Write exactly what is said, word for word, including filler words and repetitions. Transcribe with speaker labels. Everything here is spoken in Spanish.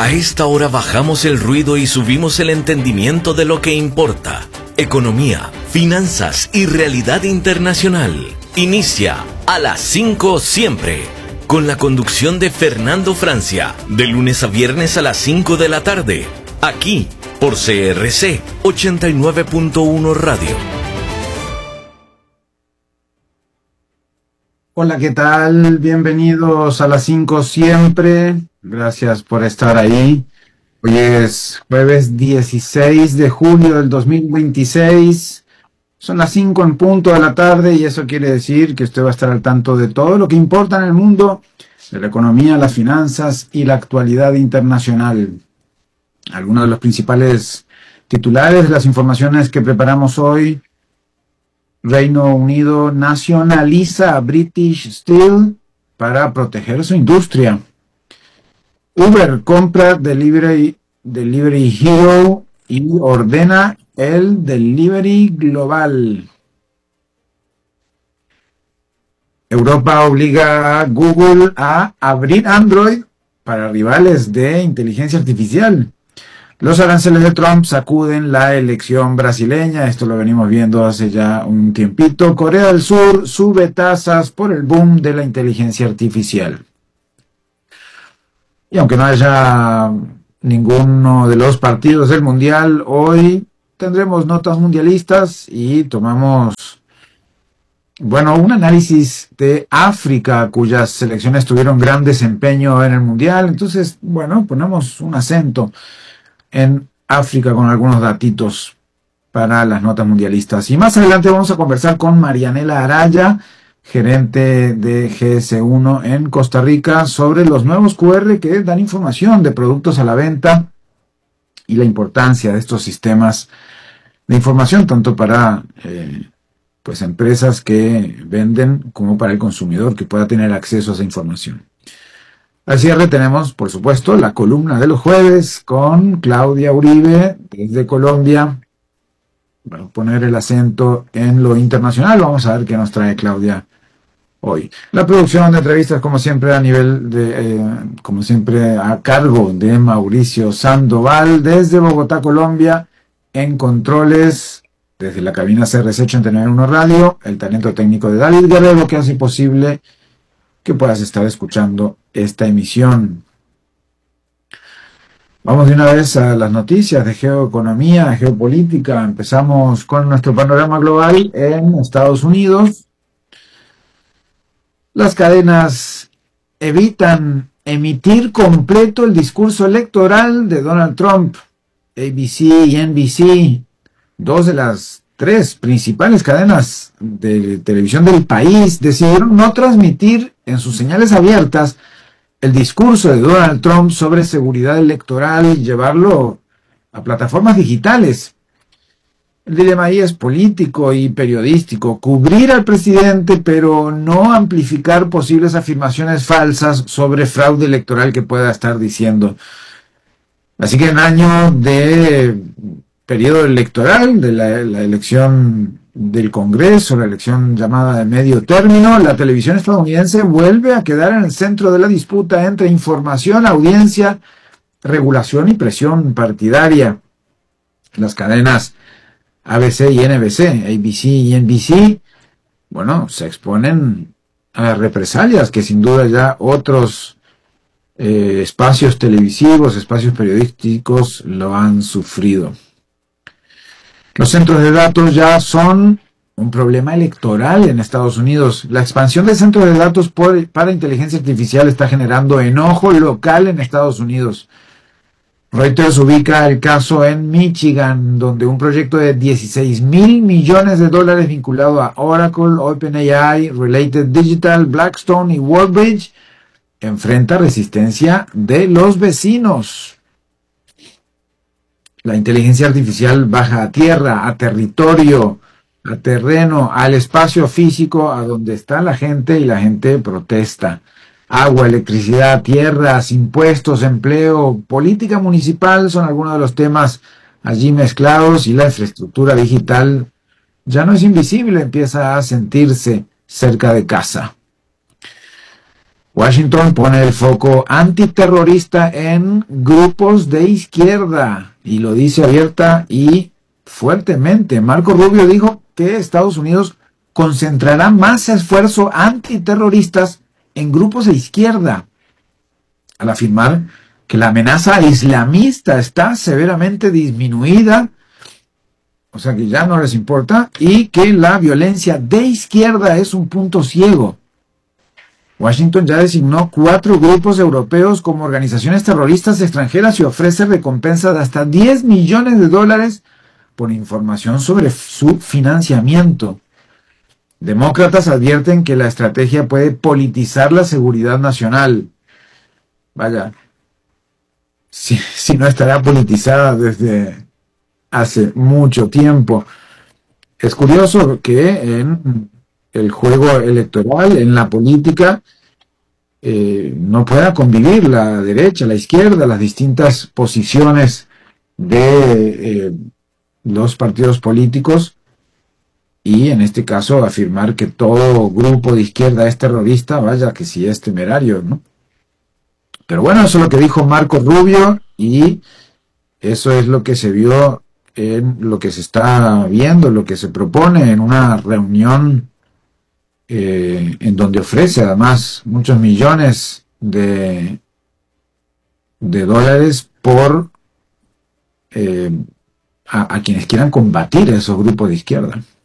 Speaker 1: A esta hora bajamos el ruido y subimos el entendimiento de lo que importa. Economía, finanzas y realidad internacional. Inicia a las cinco siempre, con la conducción de Fernando Francia, de lunes a viernes a las cinco de la tarde, aquí por C R C ochenta y nueve punto uno Radio.
Speaker 2: Hola, ¿qué tal? Bienvenidos a las cinco siempre. Gracias por estar ahí. Hoy es jueves dieciséis de julio del dos mil veintiséis. Son las cinco en punto de la tarde y eso quiere decir que usted va a estar al tanto de todo lo que importa en el mundo, de la economía, las finanzas y la actualidad internacional. Algunos de los principales titulares de las informaciones que preparamos hoy. Reino Unido nacionaliza a British Steel para proteger su industria. Uber compra Delivery, Delivery Hero y ordena el delivery global. Europa obliga a Google a abrir Android para rivales de inteligencia artificial. Los aranceles de Trump sacuden la elección brasileña. Esto lo venimos viendo hace ya un tiempito. Corea del Sur sube tasas por el boom de la inteligencia artificial. Y aunque no haya ninguno de los partidos del Mundial, hoy tendremos notas mundialistas y tomamos, bueno, un análisis de África, cuyas selecciones tuvieron gran desempeño en el Mundial. Entonces, bueno, ponemos un acento en África con algunos datitos para las notas mundialistas. Y más adelante vamos a conversar con Marianela Araya, gerente de G S uno en Costa Rica, sobre los nuevos Q R que dan información de productos a la venta y la importancia de estos sistemas de información, tanto para eh, pues empresas que venden como para el consumidor que pueda tener acceso a esa información. Al cierre tenemos, por supuesto, la columna de los jueves con Claudia Uribe desde Colombia. Para poner el acento en lo internacional, vamos a ver qué nos trae Claudia hoy. La producción de entrevistas, como siempre, a nivel de, eh, como siempre, a cargo de Mauricio Sandoval desde Bogotá, Colombia, en controles, desde la cabina C R C ochenta y nueve punto uno Radio, el talento técnico de David Guerrero, que hace posible que puedas estar escuchando esta emisión. Vamos de una vez a las noticias de geoeconomía, geopolítica. Empezamos con nuestro panorama global en Estados Unidos. Las cadenas evitan emitir completo el discurso electoral de Donald Trump. A B C y N B C, dos de las tres principales cadenas de televisión del país, decidieron no transmitir en sus señales abiertas el discurso de Donald Trump sobre seguridad electoral y llevarlo a plataformas digitales. El dilema ahí es político y periodístico: cubrir al presidente pero no amplificar posibles afirmaciones falsas sobre fraude electoral que pueda estar diciendo. Así que en año de periodo electoral, de la, la elección del Congreso, la elección llamada de medio término, la televisión estadounidense vuelve a quedar en el centro de la disputa entre información, audiencia, regulación y presión partidaria. Las cadenas A B C y N B C, A B C y N B C, bueno, se exponen a represalias que sin duda ya otros eh, espacios televisivos, espacios periodísticos lo han sufrido. Los centros de datos ya son un problema electoral en Estados Unidos. La expansión de centros de datos por, para inteligencia artificial está generando enojo local en Estados Unidos. Reuters ubica el caso en Michigan, donde un proyecto de dieciséis mil millones de dólares vinculado a Oracle, OpenAI, Related Digital, Blackstone y Wallbridge enfrenta resistencia de los vecinos. La inteligencia artificial baja a tierra, a territorio, a terreno, al espacio físico, a donde está la gente, y la gente protesta. Agua, electricidad, tierras, impuestos, empleo, política municipal son algunos de los temas allí mezclados, y la infraestructura digital ya no es invisible, empieza a sentirse cerca de casa. Washington pone el foco antiterrorista en grupos de izquierda y lo dice abierta y fuertemente. Marco Rubio dijo que Estados Unidos concentrará más esfuerzo antiterroristas en grupos de izquierda, al afirmar que la amenaza islamista está severamente disminuida, o sea que ya no les importa, y que la violencia de izquierda es un punto ciego. Washington ya designó cuatro grupos europeos como organizaciones terroristas extranjeras y ofrece recompensas de hasta diez millones de dólares por información sobre su financiamiento. Demócratas advierten que la estrategia puede politizar la seguridad nacional. Vaya, si, si no estará politizada desde hace mucho tiempo. Es curioso que en el juego electoral, en la política, eh, no pueda convivir la derecha, la izquierda, las distintas posiciones de eh, los partidos políticos, y en este caso afirmar que todo grupo de izquierda es terrorista, vaya que sí es temerario, ¿no? Pero bueno, eso es lo que dijo Marco Rubio y eso es lo que se vio en lo que se está viendo, lo que se propone en una reunión eh, en donde ofrece además muchos millones de, de dólares por eh, a, a quienes quieran combatir esos grupos de izquierda.